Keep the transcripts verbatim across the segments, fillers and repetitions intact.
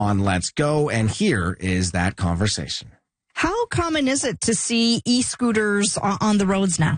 on Let's Go, and here is that conversation. How common is it to see e-scooters on the roads now?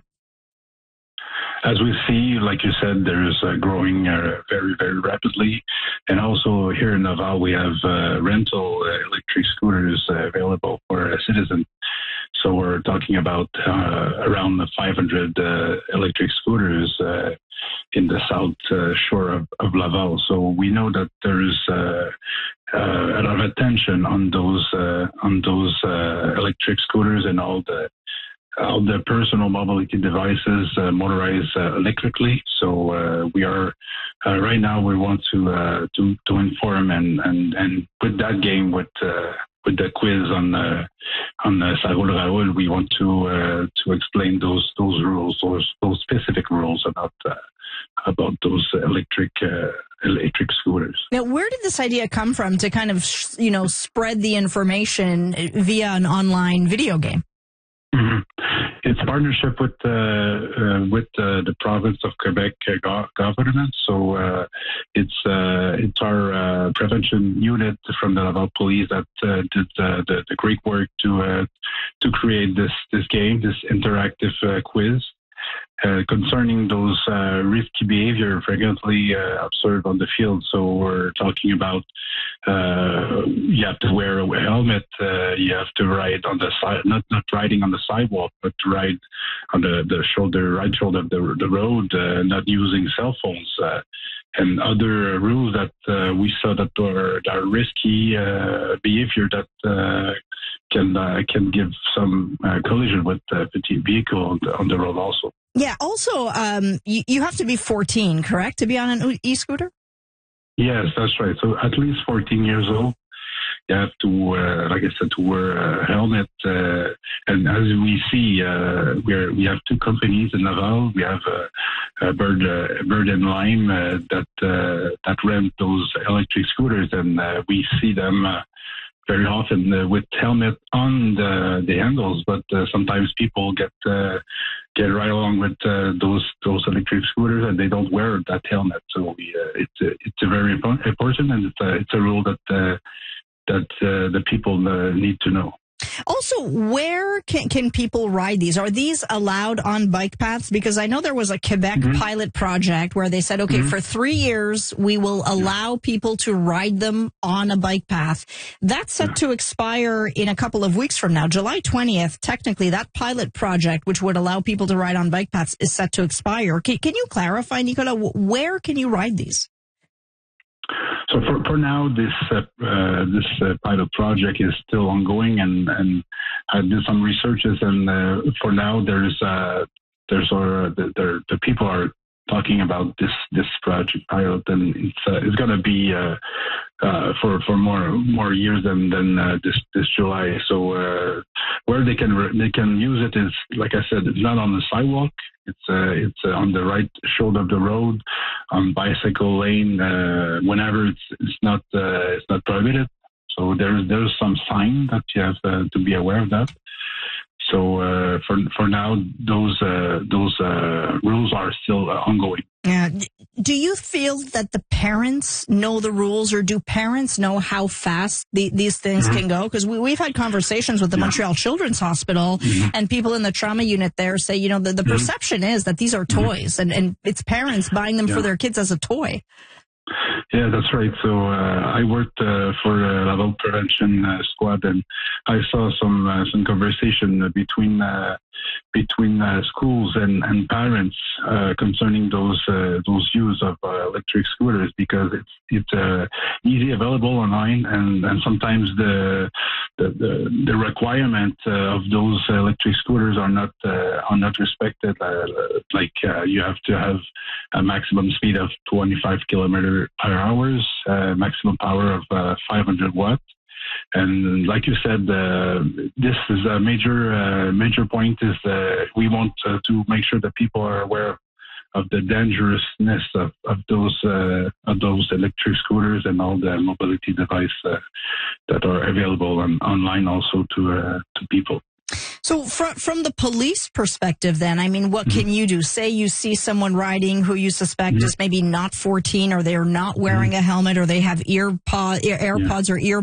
As we see, like you said, there is uh, growing uh, very, very rapidly. And also here in Laval, we have uh, rental uh, electric scooters uh, available for uh, citizens. So we're talking about uh, around five hundred uh, electric scooters uh, in the south uh, shore of, of Laval. So we know that there is uh, uh, a lot of attention on those uh, on those uh, electric scooters and all the all the personal mobility devices uh, motorized uh, electrically. So uh, we are uh, right now we want to uh, to to inform and and and put that game with. Uh, With the quiz on uh, on uh, Ça roule Raoul, we want to uh, to explain those those rules, those those specific rules about uh, about those electric uh, electric scooters. Now, where did this idea come from to kind of you know spread the information via an online video game? Mm-hmm. It's a partnership with uh, uh, with uh, the province of Quebec uh, go- government. So uh, it's uh, it's our uh, prevention unit from the Laval Police that uh, did uh, the, the great work to uh, to create this this game, this interactive uh, quiz. Uh, concerning those uh, risky behavior frequently uh, observed on the field. So we're talking about uh, you have to wear a helmet, uh, you have to ride on the side, not not riding on the sidewalk, but to ride on the, the shoulder, right shoulder of the, the road, uh, not using cell phones, uh, and other rules that uh, we saw that are, that are risky uh, behavior that uh, can uh, can give some uh, collision with the vehicle on the, on the road also. Yeah. Also, um, you, you have to be fourteen, correct, to be on an e-scooter? Yes, that's right. So at least fourteen years old, you have to, uh, like I said, to wear a helmet. Uh, and as we see, uh, we're, we have two companies in Laval. We have uh, a Bird, uh, Bird and Lime uh, that uh, that rent those electric scooters, and uh, we see them. Uh, very often uh, with helmet on the, the handles, but uh, sometimes people get uh, get right along with uh, those those electric scooters and they don't wear that helmet. So we, uh, it's a, it's a very important and it's a, it's a rule that uh, that uh, the people uh, need to know. Also, where can, can people ride these? Are these allowed on bike paths? Because I know there was a Quebec mm-hmm. pilot project where they said, okay, mm-hmm. for three years, we will allow people to ride them on a bike path. That's set to expire in a couple of weeks from now. July twentieth, technically, that pilot project, which would allow people to ride on bike paths, is set to expire. Can, can you clarify, Nicolas, where can you ride these? So for, for now, this uh, uh, this uh, pilot project is still ongoing, and, and I did some researches, and uh, for now there's uh, there's uh, the, the the people are talking about this this project pilot, and it's uh, it's going to be uh, uh, for for more more years than than uh, this this July. So uh, where they can they can use it is, like I said, it's not on the sidewalk. It's uh, it's uh, on the right shoulder of the road, on bicycle lane. Uh, whenever it's it's not uh, it's not prohibited. So there's there's some sign that you have uh, to be aware of that. So uh, for for now, those uh, those uh, rules are still uh, ongoing. Yeah. Do you feel that the parents know the rules, or do parents know how fast the, these things mm-hmm. can go? Because we, we've had conversations with the yeah. Montreal Children's Hospital, mm-hmm. and people in the trauma unit there say, you know, the, the mm-hmm. perception is that these are toys, mm-hmm. and, and it's parents buying them yeah. for their kids as a toy. Yeah, that's right. So uh, I worked uh, for the Laval Prevention uh, Squad, and I saw some uh, some conversation between uh, between uh, schools and, and parents uh, concerning those uh, those use of uh, electric scooters, because it's it's uh, easy available online, and, and sometimes the the, the, the requirement uh, of those electric scooters are not uh, are not respected. Uh, like uh, you have to have a maximum speed of twenty-five kilometers per hour, uh, maximum power of uh, five hundred watts. And like you said, uh, this is a major uh, major point. Is uh, we want uh, to make sure that people are aware of the dangerousness of, of those uh, of those electric scooters and all the mobility devices uh, that are available on, online also to uh, to people. So from, from the police perspective then, I mean, what mm-hmm. can you do? Say you see someone riding who you suspect mm-hmm. is maybe not fourteen, or they're not wearing mm-hmm. a helmet, or they have ear pod, AirPods yeah. or ear